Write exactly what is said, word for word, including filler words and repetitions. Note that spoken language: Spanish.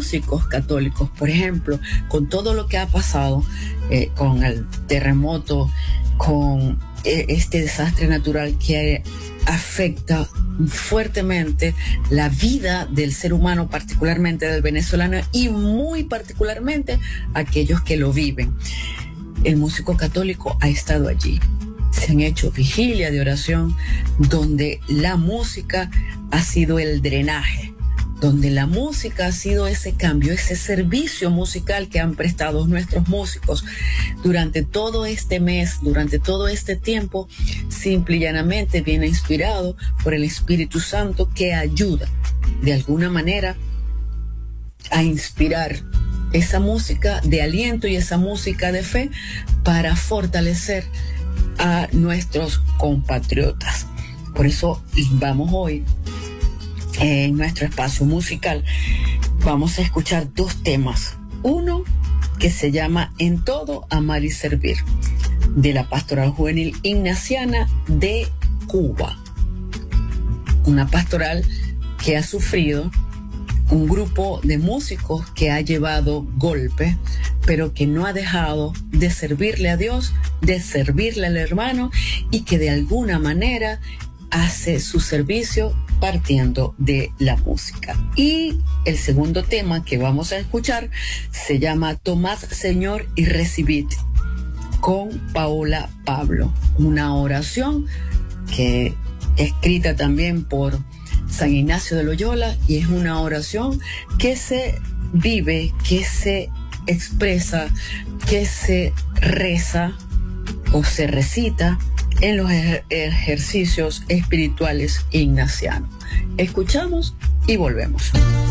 músicos católicos, por ejemplo, con todo lo que ha pasado, eh, con el terremoto, con eh, este desastre natural que afecta fuertemente la vida del ser humano, particularmente del venezolano, y muy particularmente aquellos que lo viven. El músico católico ha estado allí. Se han hecho vigilia de oración donde la música ha sido el drenaje, donde la música ha sido ese cambio, ese servicio musical que han prestado nuestros músicos durante todo este mes, durante todo este tiempo, simple y llanamente viene inspirado por el Espíritu Santo, que ayuda de alguna manera a inspirar esa música de aliento y esa música de fe para fortalecer a nuestros compatriotas. Por eso vamos hoy, en nuestro espacio musical, vamos a escuchar dos temas. Uno que se llama En todo, amar y servir, de la Pastoral Juvenil Ignaciana de Cuba. Una pastoral que ha sufrido un grupo de músicos que ha llevado golpe, pero que no ha dejado de servirle a Dios, de servirle al hermano, y que de alguna manera hace su servicio partiendo de la música. Y el segundo tema que vamos a escuchar se llama Tomad, Señor, y recibid, con Paola Pablo, una oración que escrita también por San Ignacio de Loyola, y es una oración que se vive, que se expresa, que se reza o se recita en los ejer- ejercicios espirituales ignacianos. Escuchamos y volvemos.